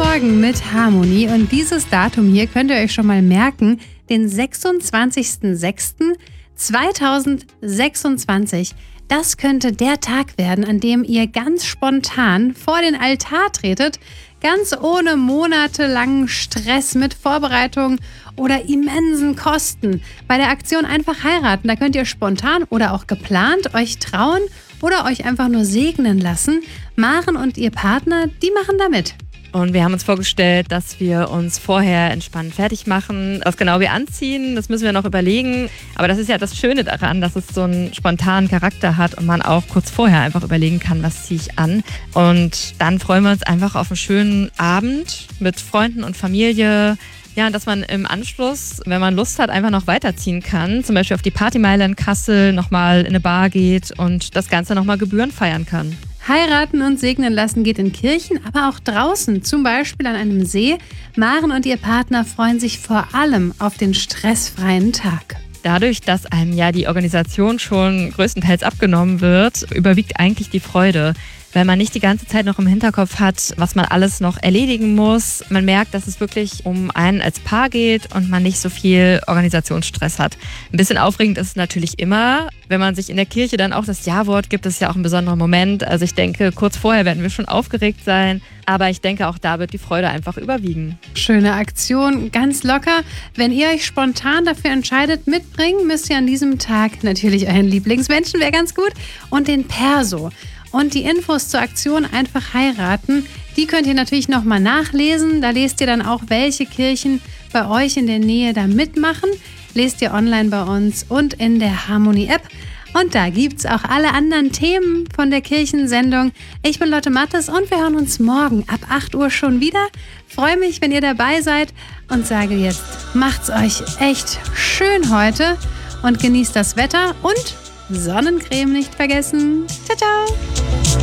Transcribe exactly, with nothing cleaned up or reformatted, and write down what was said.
Morgen mit Harmonie. Und dieses Datum hier könnt ihr euch schon mal merken, den sechsundzwanzigsten sechsten zweitausendsechsundzwanzig. Das könnte der Tag werden, an dem ihr ganz spontan vor den Altar tretet, ganz ohne monatelangen Stress mit Vorbereitung oder immensen Kosten. Bei der Aktion Einfach heiraten, da könnt ihr spontan oder auch geplant euch trauen oder euch einfach nur segnen lassen. Maren und ihr Partner, die machen da mit. Und wir haben uns vorgestellt, dass wir uns vorher entspannt fertig machen. Was genau wir anziehen, das müssen wir noch überlegen. Aber das ist ja das Schöne daran, dass es so einen spontanen Charakter hat und man auch kurz vorher einfach überlegen kann, was ziehe ich an. Und dann freuen wir uns einfach auf einen schönen Abend mit Freunden und Familie. Ja, dass man im Anschluss, wenn man Lust hat, einfach noch weiterziehen kann. Zum Beispiel auf die Partymeile in Kassel nochmal in eine Bar geht und das Ganze nochmal Gebühren feiern kann. Heiraten und segnen lassen geht in Kirchen, aber auch draußen, zum Beispiel an einem See. Maren und ihr Partner freuen sich vor allem auf den stressfreien Tag. Dadurch, dass einem ja die Organisation schon größtenteils abgenommen wird, überwiegt eigentlich die Freude, weil man nicht die ganze Zeit noch im Hinterkopf hat, was man alles noch erledigen muss. Man merkt, dass es wirklich um einen als Paar geht und man nicht so viel Organisationsstress hat. Ein bisschen aufregend ist es natürlich immer, wenn man sich in der Kirche dann auch das Ja-Wort gibt, das ist ja auch ein besonderer Moment. Also ich denke, kurz vorher werden wir schon aufgeregt sein, aber ich denke, auch da wird die Freude einfach überwiegen. Schöne Aktion, ganz locker. Wenn ihr euch spontan dafür entscheidet, mitbringen, müsst ihr an diesem Tag natürlich euren Lieblingsmenschen, wäre ganz gut, und den Perso. Und die Infos zur Aktion Einfach heiraten, die könnt ihr natürlich nochmal nachlesen. Da lest ihr dann auch, welche Kirchen bei euch in der Nähe da mitmachen. Lest ihr online bei uns und in der Harmonie-App. Und da gibt's auch alle anderen Themen von der Kirchensendung. Ich bin Lotte Mattes und wir hören uns morgen ab acht Uhr schon wieder. Freue mich, wenn ihr dabei seid und sage jetzt, macht's euch echt schön heute und genießt das Wetter und Sonnencreme nicht vergessen. Ciao, ciao!